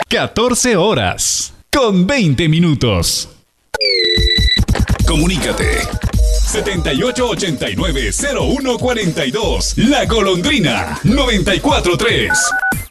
14 horas con 20 minutos. Comunícate. 7889-0142. La Golondrina 943.